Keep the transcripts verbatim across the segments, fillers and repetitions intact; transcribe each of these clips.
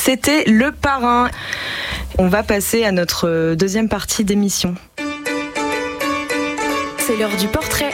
C'était Le Parrain. On va passer à notre deuxième partie d'émission. C'est l'heure du portrait.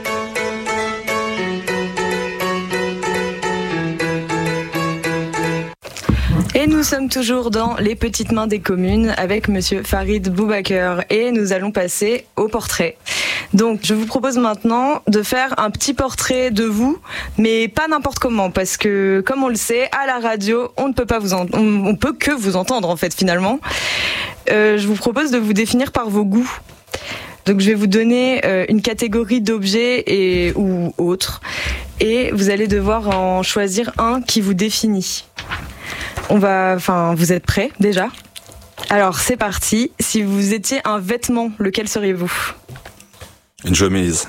Et nous sommes toujours dans les petites mains des communes avec monsieur Farid Boubaker et nous allons passer au portrait. Donc, je vous propose maintenant de faire un petit portrait de vous, mais pas n'importe comment, parce que, comme on le sait, à la radio, on ne peut pas vous, en... on, on peut que vous entendre, en fait, finalement. Euh, je vous propose de vous définir par vos goûts. Donc, je vais vous donner euh, une catégorie d'objets et ou autres, et vous allez devoir en choisir un qui vous définit. On va, enfin, vous êtes prêts déjà ? Alors, c'est parti. Si vous étiez un vêtement, lequel seriez-vous ? Une chemise.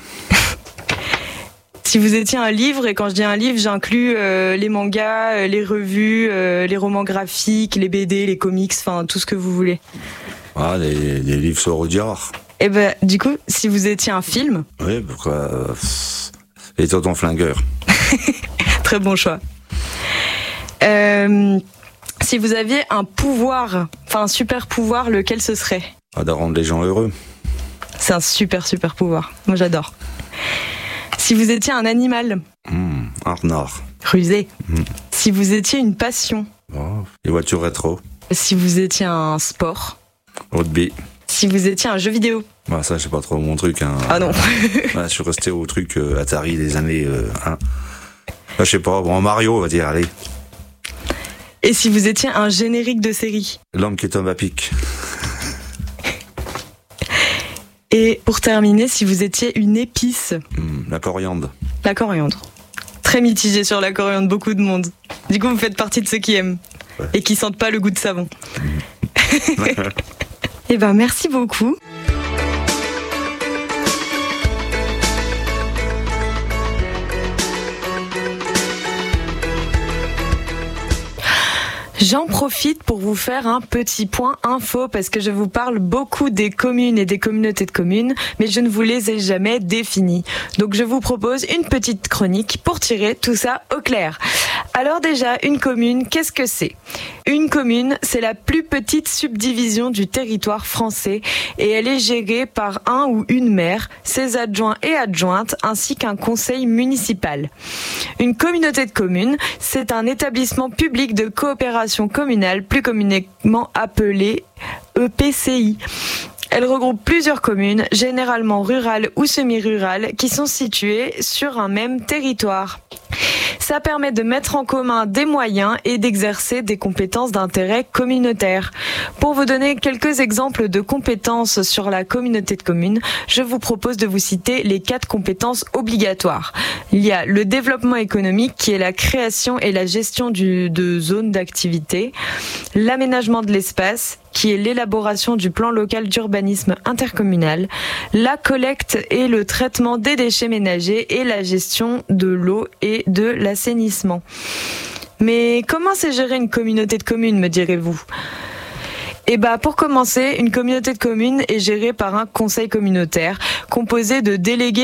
Si vous étiez un livre, et quand je dis un livre, j'inclus euh, les mangas, euh, les revues, euh, les romans graphiques, les B D, les comics, enfin tout ce que vous voulez. Ah, les, les livres sur Audiard. Et ben, du coup, si vous étiez un film. Oui, pourquoi euh, Les Tontons Flingueurs. Très bon choix. Euh, si vous aviez un pouvoir, enfin un super pouvoir, lequel ce serait ? Ah, de rendre les gens heureux. C'est un super super pouvoir. Moi j'adore. Si vous étiez un animal. Mmh, un renard. Rusé. Mmh. Si vous étiez une passion. Oh, les voitures rétro. Si vous étiez un sport. Rugby. Si vous étiez un jeu vidéo. Bah, ça, c'est pas trop mon truc. Hein. Ah non. Bah, je suis resté au truc euh, Atari des années. Euh, hein. Bah, je sais pas, bon, Mario, on va dire, allez. Et si vous étiez un générique de série. L'homme qui tombe à pic. Et pour terminer, si vous étiez une épice. Mmh, la coriandre. La coriandre. Très mitigé sur la coriandre, beaucoup de monde. Du coup, vous faites partie de ceux qui aiment. Ouais. Et qui sentent pas le goût de savon. Mmh. Eh ben, merci beaucoup. J'en profite pour vous faire un petit point info parce que je vous parle beaucoup des communes et des communautés de communes, mais je ne vous les ai jamais définies. Donc je vous propose une petite chronique pour tirer tout ça au clair. Alors déjà, une commune, qu'est-ce que c'est ? Une commune, c'est la plus petite subdivision du territoire français et elle est gérée par un ou une maire, ses adjoints et adjointes, ainsi qu'un conseil municipal. Une communauté de communes, c'est un établissement public de coopération communale, plus communément appelé E P C I. Elle regroupe plusieurs communes, généralement rurales ou semi-rurales, qui sont situées sur un même territoire. Ça permet de mettre en commun des moyens et d'exercer des compétences d'intérêt communautaire. Pour vous donner quelques exemples de compétences sur la communauté de communes, je vous propose de vous citer les quatre compétences obligatoires. Il y a le développement économique qui est la création et la gestion du, de zones d'activité, l'aménagement de l'espace qui est l'élaboration du plan local d'urbanisme intercommunal, la collecte et le traitement des déchets ménagers et la gestion de l'eau et de l'assainissement. Mais comment c'est géré une communauté de communes, me direz-vous ? Eh ben, pour commencer, une communauté de communes est gérée par un conseil communautaire composé de délégués